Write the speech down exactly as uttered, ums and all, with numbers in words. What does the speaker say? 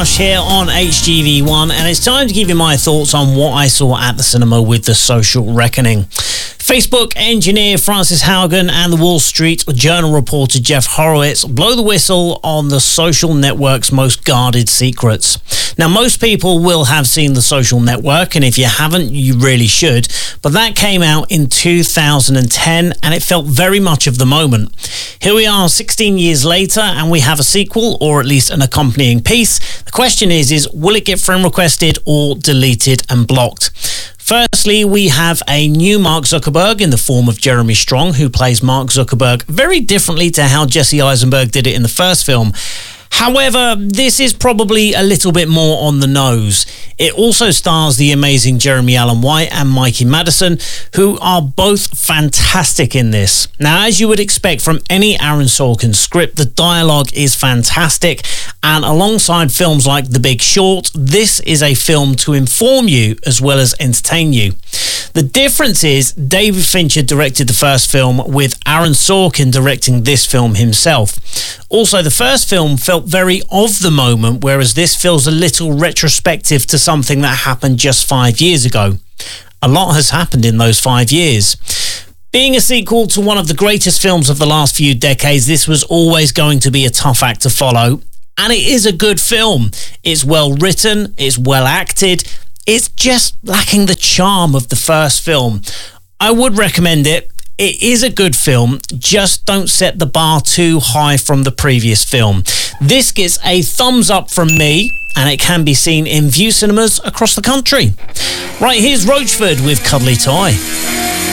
Here on H G V one, and it's time to give you my thoughts on what I saw at the cinema with The Social Reckoning. Facebook engineer Frances Haugen and the Wall Street Journal reporter Jeff Horowitz blow the whistle on the social network's most guarded secrets. Now, most people will have seen The Social Network, and if you haven't, you really should, but that came out in two thousand ten, and it felt very much of the moment. Here we are sixteen years later, and we have a sequel, or at least an accompanying piece. The question is, is will it get friend requested or deleted and blocked? Firstly, we have a new Mark Zuckerberg in the form of Jeremy Strong, who plays Mark Zuckerberg very differently to how Jesse Eisenberg did it in the first film. However, this is probably a little bit more on the nose. It also stars the amazing Jeremy Allen White and Mikey Madison, who are both fantastic in this. Now, as you would expect from any Aaron Sorkin script, the dialogue is fantastic, and alongside films like The Big Short, this is a film to inform you as well as entertain you. The difference is David Fincher directed the first film, with Aaron Sorkin directing this film himself. Also, the first film felt very of the moment, whereas this feels a little retrospective to something that happened just five years ago. A lot has happened in those five years. Being a sequel to one of the greatest films of the last few decades, this was always going to be a tough act to follow. And it is a good film. It's well written, it's well acted, it's just lacking the charm of the first film. I would recommend it. It is a good film, just don't set the bar too high from the previous film. This gets a thumbs up from me, and it can be seen in Vue cinemas across the country. Right, here's Roachford with Cuddly Toy.